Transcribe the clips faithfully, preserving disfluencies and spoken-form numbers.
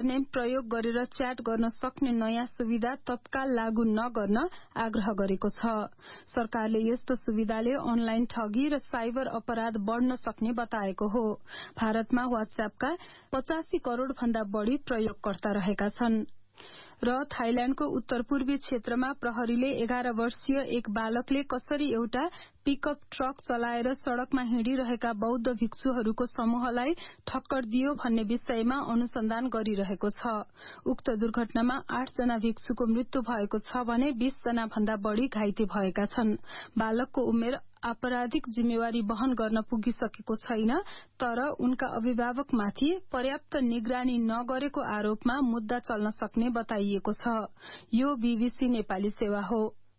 Surname प्रयोग गरेर chat गर्न सक्ने नयाँ सुविधा तत्काल लागू नगर्न आग्रह गरेको छ। सरकारले यस्तो सुविधाले अनलाइन ठगी र साइबर अपराध बढ़न सक्ने बताएको हो। भारतमा व्हाट्सएपका पचासी करोड़ भन्दा बढ़ी प्रयोगकर्ता रहेका छन्। र थाइल्याण्डको उत्तर पूर्वी क्षेत्रमा प्रहरीले एघार वर्षीय एक बालकले कसरी एउटा पिकअप ट्रक चलाएर सड़कमा हिँडिरहेका बौद्ध भिक्षुहरूको समूहलाई ठक्कर दियो भन्ने विषयमा अनुसन्धान गरिरहेको छ। उक्त दुर्घटनामा आठ जना भिक्षुको मृत्यु भएको छ भने बीस जना भन्दा बढ़ी घाइते भएका छन्। बालकको उमेर आपराधिक जिम्मेवारी वहन गर्न पुगिसकेको छैन, तर उनका अभिभावकमाथि पर्याप्त निगरानी नगरेको आरोपमा मुद्दा चल्न सक्ने बताइएको छ। यो बीबीसी नेपाली सेवा हो।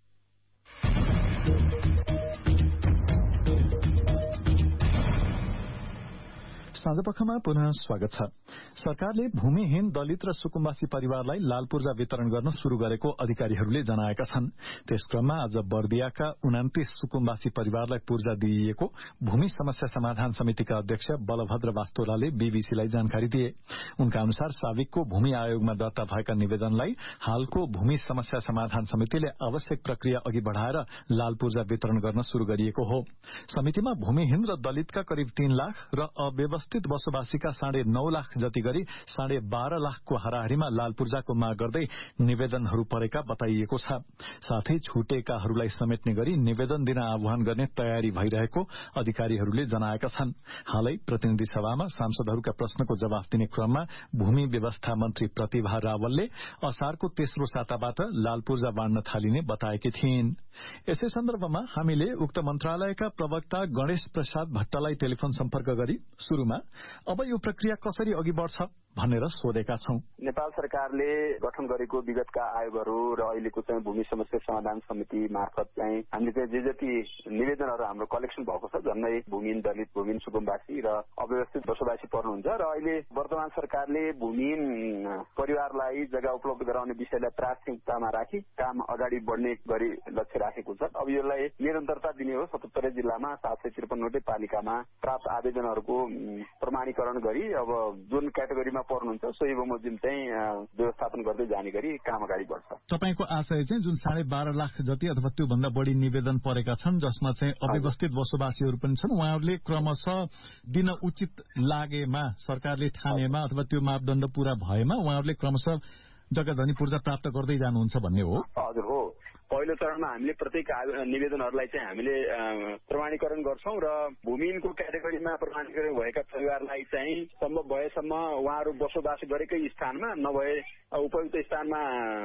साँझपखमा पुनः स्वागत छ। सरकारले भूमिहीन दलित र सुकुम्बासी परिवारलाई लाल पूर्जा वितरण गर्न शुरू गरेको अधिकारीहरूले जनाएका छन्। त्यस क्रममा आज बर्दियाका उनातीस सुकुम्बासी परिवारलाई पूर्जा दिइएको भूमि समस्या समाधान समितिका अध्यक्ष बलभद्र वास्तोलाले बीबीसीलाई जानकारी दिए। उनका अनुसार साविकको भूमि आयोगमा दर्ता भएका निवेदनलाई हालको भूमि समस्या समाधान समितिले आवश्यक प्रक्रिया अघि बढ़ाएर लाल पूर्जा वितरण गर्न शुरू गरिएको हो। समितिमा भूमिहीन र दलितका करिब तीन लाख र अव्यवस्थित बसोबासीका साढे नौ लाख जति गरी साढे बाह्र लाखको हाराहारीमा लाल पूर्जाको माग गर्दै निवेदनहरू परेका बताइएको छ। साथै छुटेकाहरूलाई समेट्ने गरी निवेदन दिन आह्वान गर्ने तयारी भइरहेको अधिकारीहरूले जनाएका छन्। हालै प्रतिनिधि सभामा सांसदहरूका प्रश्नको जवाफ दिने क्रममा भूमि व्यवस्था मन्त्री प्रतिभा रावलले असारको तेस्रो साताबाट लाल पूर्जा बाँड्न थालिने बताएकी थिइन्। यसै सन्दर्भमा हामीले उक्त मन्त्रालयका प्रवक्ता गणेश प्रसाद भट्टलाई टेलिफोन सम्पर्क गरी शुरूमा अब यो प्रक्रिया कसरी अघि बढ़छ भनेर सोधेका छौं। नेपाल सरकारले गठन गरेको विगतका आयोगहरू र अहिलेको चाहिँ भूमि समस्या समाधान समिति मार्फत चाहिँ हामीले चाहिँ जे जति निवेदनहरू हाम्रो कलेक्सन भएको छ, झन्डै भूमिहीन दलित, भूमिहीन सुकुम्बासी र अव्यवस्थित बसोबासी पर्नुहुन्छ र अहिले वर्तमान सरकारले भूमिहीन परिवारलाई जग्गा उपलब्ध गराउने विषयलाई प्राथमिकतामा राखी काम अगाडि बढ्ने गरी लक्ष्य राखेको छ। अब यसलाई निरन्तरता दिने हो। सतहत्तरै जिल्लामा सात सय त्रिपन्नवटै पालिकामा प्राप्त आवेदनहरूको प्रमाणीकरण गरी अब जुन क्याटेगोरीमा पर्नुहुन्छ सोही बमोजिम चाहिँ व्यवस्थापन गर्दै जाने गरी काम अगाडि बढ्छ। तपाईको आशय चाहिँ जुन साढे बाह्र लाख जति अथवा त्योभन्दा बढ़ी निवेदन परेका छन्, जसमा चाहिँ अव्यवस्थित बसोबासीहरू पनि छन्, उहाँहरूले क्रमशः दिन उचित लागेमा सरकारले ठानेमा अथवा त्यो मापदण्ड पूरा भएमा उहाँहरूले क्रमशः जग्गाधनी पूर्जा प्राप्त गर्दै जानुहुन्छ भन्ने हो? हजुर हो। पहिलो चरणमा हामीले प्रत्येक निवेदनहरूलाई चाहिँ हामीले प्रमाणीकरण गर्छौं र भूमिहीनको क्याटेगोरीमा प्रमाणीकरण भएका परिवारलाई चाहिँ सम्भव भएसम्म उहाँहरू बसोबास गरेकै स्थानमा नभए उपयुक्त स्थानमा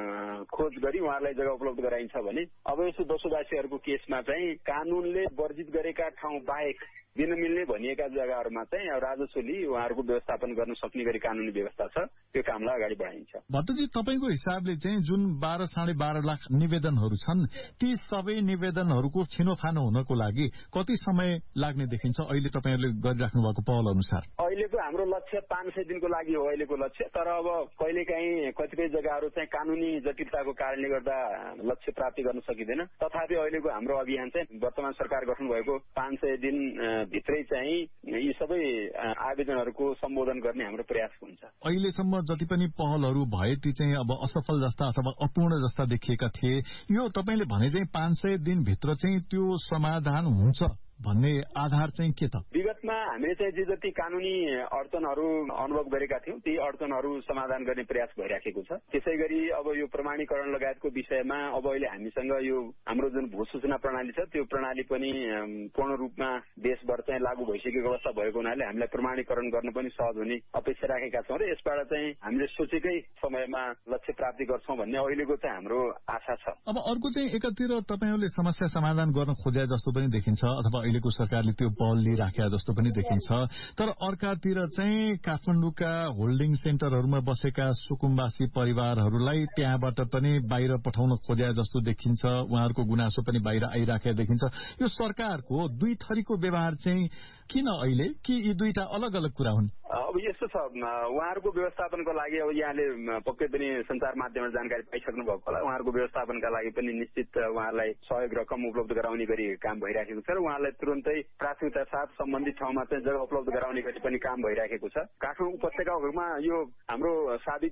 खोज गरी उहाँहरूलाई जग्गा उपलब्ध गराइन्छ भने अवैध बसोबासीहरूको केसमा चाहिँ कानूनले वर्जित गरेका ठाउँ बाहेक दिन मिल्ने भनिएका जग्गाहरूमा चाहिँ राजस्वले उहाँहरूको व्यवस्थापन गर्न सक्ने गरी कानूनी व्यवस्था छ। त्यो कामलाई अगाडि बढाइन्छ। भट्टजी, तपाईँको हिसाबले चाहिँ जुन बाह्र साढे बाह्र लाख निवेदनहरू छन्, ती सबै निवेदनहरूको छिनोफानो हुनको लागि कति समय लाग्ने देखिन्छ अहिले तपाईँहरूले गरिराख्नु भएको पहल अनुसार? अहिलेको हाम्रो लक्ष्य पाँच सय दिनको लागि हो अहिलेको लक्ष्य। तर अब कहिलेकाहीँ कतिपय जग्गाहरू चाहिँ कानूनी जटिलताको कारणले गर्दा लक्ष्य प्राप्ति गर्न सकिँदैन। तथापि अहिलेको हाम्रो अभियान चाहिँ वर्तमान सरकार गठन भएको पाँच सय दिन भित्रै चाहिँ यी सबै आवेदनहरूको सम्बोधन गर्ने हाम्रो प्रयास हुन्छ। अहिलेसम्म जति पनि पहलहरू भए ती चाहिँ अब असफल जस्ता अथवा अपूर्ण जस्ता देखिएका थिए। यो तपाईँले भने चाहिँ पाँच सय दिनभित्र चाहिँ त्यो समाधान हुन्छ भन्ने आधार चाहिँ के त? विगतमा हामीले चाहिँ जे जति कानूनी अडचनहरू अनुभव गरेका थियौं ती अडचनहरू समाधान गर्ने प्रयास भइराखेको छ। त्यसै गरी अब यो प्रमाणीकरण लगायतको विषयमा अब अहिले हामीसँग यो हाम्रो जुन भू सूचना प्रणाली छ त्यो प्रणाली पनि पूर्ण रूपमा देशभर चाहिँ लागू भइसकेको अवस्था भएको हुनाले हामीलाई प्रमाणीकरण गर्न पनि सहज हुने अपेक्षा राखेका छौं र यसबाट चाहिँ हामीले सोचेकै समयमा लक्ष्य प्राप्ति गर्छौं भन्ने अहिलेको चाहिँ हाम्रो आशा छ। अब अर्को चाहिँ एकातिर तपाईहरूले समस्या समाधान गर्न खोजे जस्तो पनि देखिन्छ अथवा अहिलेको सरकारले त्यो पहल लिइराखेका जस्तो पनि देखिन्छ। तर अर्कातिर चाहिँ काठमाडौँका होल्डिङ सेन्टरहरूमा बसेका सुकुम्बासी परिवारहरूलाई त्यहाँबाट पनि बाहिर पठाउन खोजे जस्तो देखिन्छ। उहाँहरूको गुनासो पनि बाहिर आइराखेका देखिन्छ। यो सरकारको दुई थरीको व्यवहार चाहिँ किन अहिले, कि यी दुईटा अलग अलग कुरा हुन्? अब यस्तो छ, उहाँहरूको व्यवस्थापनको लागि अब यहाँले पक्कै पनि संचार माध्यमबाट जानकारी पाइसक्नु भएको होला। उहाँहरूको व्यवस्थापनका लागि पनि निश्चित उहाँहरूलाई सहयोग रकम उपलब्ध गराउने गरी काम भइराखेको छ र उहाँलाई तुरन्तै प्राथमिकता साथ सम्बन्धित ठाउँमा चाहिँ जग्गा उपलब्ध गराउने गरी पनि काम भइराखेको छ। काठमाडौँ उपत्यकाहरूमा यो हाम्रो साबिक